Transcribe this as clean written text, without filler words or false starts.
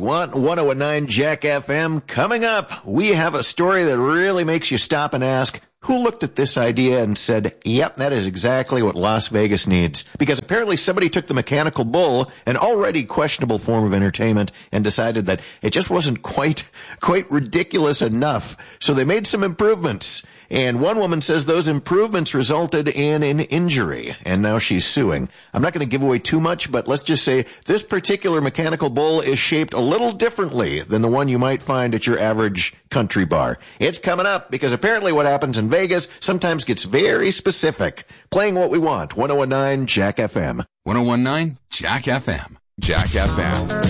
want 101.9 Jack FM. Coming up, we have a story that really makes you stop and ask, who looked at this idea and said, yep, that is exactly what Las Vegas needs? Because apparently somebody took the mechanical bull, an already questionable form of entertainment, and decided that it just wasn't quite ridiculous enough. So they made some improvements. And one woman says those improvements resulted in an injury, and now she's suing. I'm not going to give away too much, but let's just say this particular mechanical bull is shaped a little differently than the one you might find at your average country bar. It's coming up because apparently what happens in Vegas sometimes gets very specific. Playing what we want. 101.9 Jack FM. 101.9 Jack FM. Jack FM.